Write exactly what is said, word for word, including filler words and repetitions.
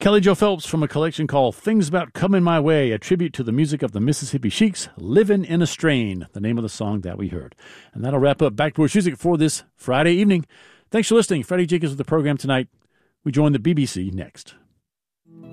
Kelly Jo Phelps from a collection called Things About Coming My Way, a tribute to the music of the Mississippi Sheiks, Livin' in a Strain, the name of the song that we heard. And that'll wrap up Backdoor Music for this Friday evening. Thanks for listening. Freddie Jenkins with the program tonight. We join the B B C next.